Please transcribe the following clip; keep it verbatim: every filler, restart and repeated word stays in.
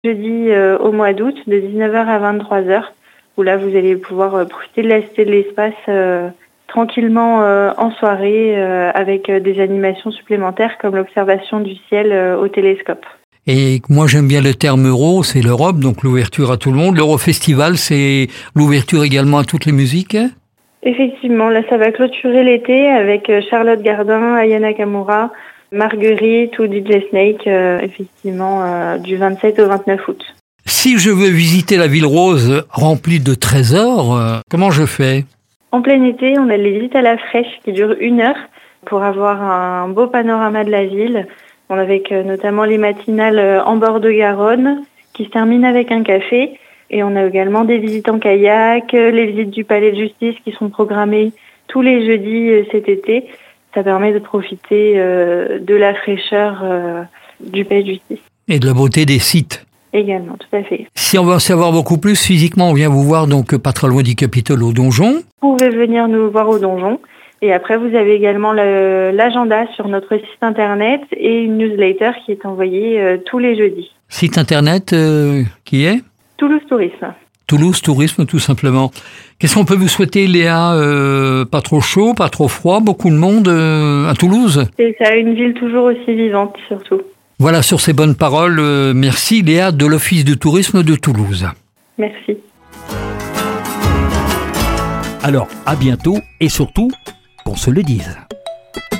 jeudi euh, au mois d'août de dix-neuf heures à vingt-trois heures, où là vous allez pouvoir euh, profiter de la Cité de l'Espace euh, tranquillement euh, en soirée euh, avec euh, des animations supplémentaires comme l'observation du ciel euh, au télescope. Et moi j'aime bien le terme euro, c'est l'Europe, donc l'ouverture à tout le monde. L'Eurofestival, c'est l'ouverture également à toutes les musiques? Effectivement, là ça va clôturer l'été avec euh, Charlotte Gardin, Aya Nakamura, Marguerite ou D J Snake, euh, effectivement, euh, du vingt-sept au vingt-neuf août. Si je veux visiter la ville rose remplie de trésors, euh, comment je fais? En plein été, on a les visites à la fraîche qui durent une heure pour avoir un beau panorama de la ville. On avec euh, notamment les matinales euh, en bord de Garonne qui se terminent avec un café. Et on a également des visites en kayak, euh, les visites du palais de justice qui sont programmées tous les jeudis euh, cet été. Ça permet de profiter euh, de la fraîcheur euh, du palais de justice. Et de la beauté des sites. Également, tout à fait. Si on veut en savoir beaucoup plus, physiquement, on vient vous voir donc pas très loin du Capitole au Donjon. Vous pouvez venir nous voir au Donjon. Et après, vous avez également le, l'agenda sur notre site internet et une newsletter qui est envoyée euh, tous les jeudis. Site internet euh, qui est Toulouse Tourisme. Toulouse Tourisme, tout simplement. Qu'est-ce qu'on peut vous souhaiter, Léa? euh, Pas trop chaud, pas trop froid, beaucoup de monde euh, à Toulouse? C'est ça, une ville toujours aussi vivante, surtout. Voilà, sur ces bonnes paroles, euh, merci Léa de l'Office de tourisme de Toulouse. Merci. Alors, à bientôt et surtout, qu'on se le dise.